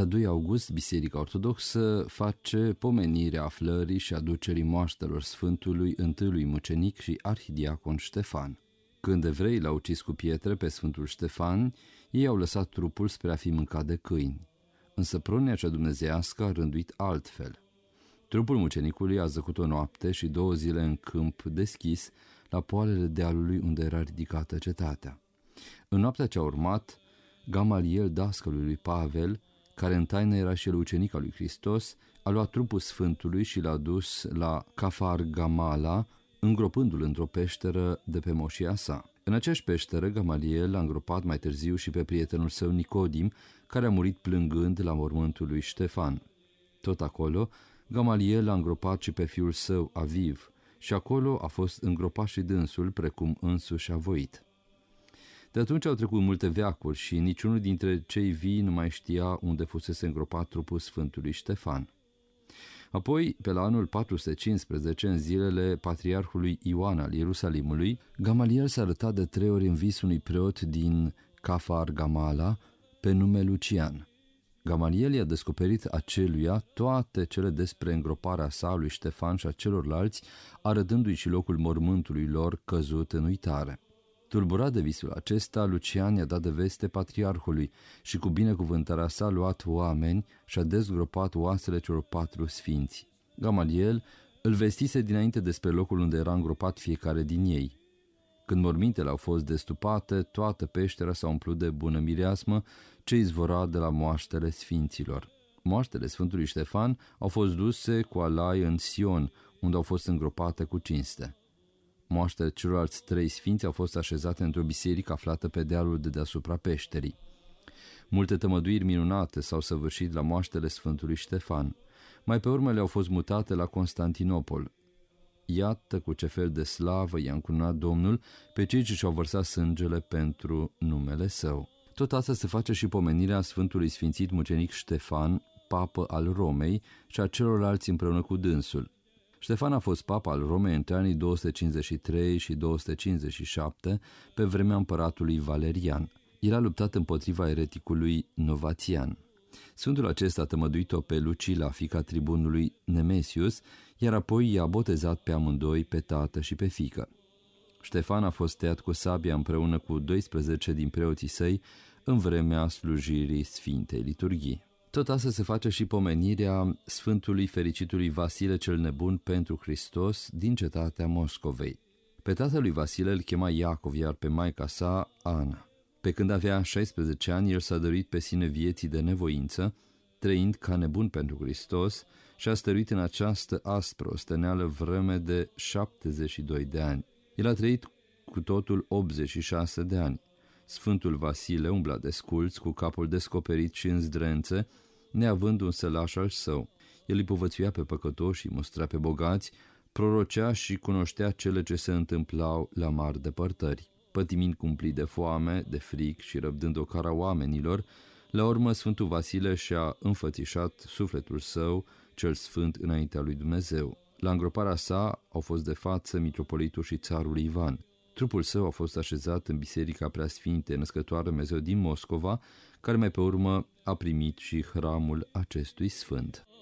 La 2 august, Biserica Ortodoxă face pomenirea aflării și aducerii moaștelor Sfântului întâiului mucenic și arhidiacon Ștefan. Când evreii l-au ucis cu pietre pe Sfântul Ștefan, ei au lăsat trupul spre a fi mâncat de câini. Însă prunia cea dumnezeiască a rânduit altfel. Trupul mucenicului a zăcut o noapte și 2 zile în câmp deschis, la poalele dealului unde era ridicată cetatea. În noaptea ce a urmat, Gamaliel, dascălul lui Pavel, care în taină era și el ucenic al lui Hristos, a luat trupul Sfântului și l-a dus la Cafar Gamala, îngropându-l într-o peșteră de pe moșia sa. În aceeași peșteră, Gamaliel l-a îngropat mai târziu și pe prietenul său Nicodim, care a murit plângând la mormântul lui Ștefan. Tot acolo, Gamaliel l-a îngropat și pe fiul său, Aviv, și acolo a fost îngropat și dânsul, precum însuși a voit. De atunci au trecut multe veacuri și niciunul dintre cei vii nu mai știa unde fusese îngropat trupul Sfântului Ștefan. Apoi, pe la anul 415, în zilele patriarhului Ioan al Ierusalimului, Gamaliel s-a arătat de 3 ori în vis unui preot din Cafar Gamala, pe nume Lucian. Gamaliel i-a descoperit aceluia toate cele despre îngroparea sa lui Ștefan și a celorlalți, arătându-i și locul mormântului lor căzut în uitare. Tulburat de visul acesta, Lucian i-a dat de veste patriarhului și cu binecuvântarea sa a luat oameni și a dezgropat oasele celor 4 sfinți. Gamaliel îl vestise dinainte despre locul unde era îngropat fiecare din ei. Când mormintele au fost destupate, toată peștera s-a umplut de bună mireasmă ce izvora de la moaștele sfinților. Moaștele Sfântului Ștefan au fost duse cu alai în Sion, unde au fost îngropate cu cinste. Moaștele celorlalți 3 sfinți au fost așezate într-o biserică aflată pe dealul de deasupra peșterii. Multe tămăduiri minunate s-au săvârșit la moaștele Sfântului Ștefan. Mai pe urmă le-au fost mutate la Constantinopol. Iată cu ce fel de slavă i-a încununat Domnul pe cei ce și-au vărsat sângele pentru numele Său. Tot asta se face și pomenirea Sfântului Sfințit Mucenic Ștefan, papă al Romei, și a celorlalți împreună cu dânsul. Ștefan a fost papa al Romei între anii 253 și 257, pe vremea împăratului Valerian. El a luptat împotriva ereticului Novatian. Sfântul acesta a tămăduit-o pe Lucila, fiica tribunului Nemesius, iar apoi i-a botezat pe amândoi, pe tată și pe fiică. Ștefan a fost tăiat cu sabia împreună cu 12 din preoții săi în vremea slujirii Sfintei Liturghii. Tot asta se face și pomenirea Sfântului Fericitului Vasile cel Nebun pentru Hristos din cetatea Moscovei. Pe tatălui Vasile îl chema Iacov, iar pe maica sa Ana. Pe când avea 16 ani, el s-a dăruit pe sine vieții de nevoință, trăind ca nebun pentru Hristos, și a stăruit în această aspră osteneală vreme de 72 de ani. El a trăit cu totul 86 de ani. Sfântul Vasile umbla desculț, cu capul descoperit și în zdrențe, neavând un sălaș al său. El îi povățuia pe păcătoși și mustra pe bogați, prorocea și cunoștea cele ce se întâmplau la mari depărtări. Pătimind cumplit de foame, de fric și răbdând ocara oamenilor, la urmă Sfântul Vasile și-a înfățișat sufletul său cel sfânt înaintea lui Dumnezeu. La îngroparea sa au fost de față mitropolitul și țarul Ivan. Trupul său a fost așezat în Biserica Preasfinte Născătoare Dumnezeu din Moscova, care mai pe urmă a primit și hramul acestui sfânt.